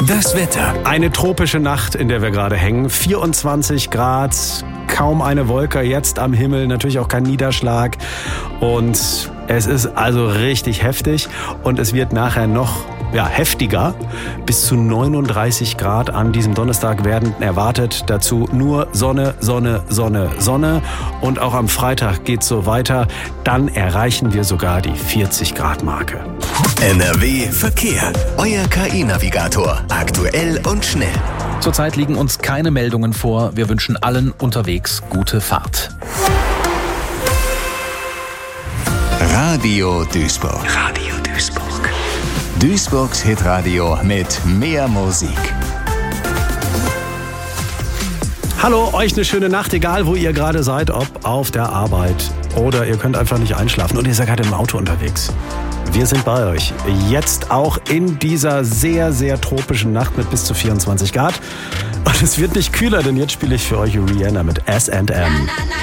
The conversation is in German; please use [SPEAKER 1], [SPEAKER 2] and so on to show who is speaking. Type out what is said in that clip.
[SPEAKER 1] Das Wetter.
[SPEAKER 2] Eine tropische Nacht, in der wir gerade hängen. 24 Grad, kaum eine Wolke jetzt am Himmel, natürlich auch kein Niederschlag. Und es ist also richtig heftig und es wird nachher noch heftiger. Bis zu 39 Grad an diesem Donnerstag werden erwartet. Dazu nur Sonne, Sonne, Sonne, Sonne. Und auch am Freitag geht's so weiter. Dann erreichen wir sogar die 40 Grad Marke.
[SPEAKER 1] NRW Verkehr. Euer KI-Navigator. Aktuell und schnell.
[SPEAKER 3] Zurzeit liegen uns keine Meldungen vor. Wir wünschen allen unterwegs gute Fahrt.
[SPEAKER 1] Radio Duisburg. Radio Duisburg. Duisburgs Hitradio mit mehr Musik.
[SPEAKER 2] Hallo, euch eine schöne Nacht, egal wo ihr gerade seid, ob auf der Arbeit oder ihr könnt einfach nicht einschlafen und ihr seid gerade im Auto unterwegs. Wir sind bei euch. Jetzt auch in dieser sehr, sehr tropischen Nacht mit bis zu 24 Grad. Und es wird nicht kühler, denn jetzt spiele ich für euch Rihanna mit S&M.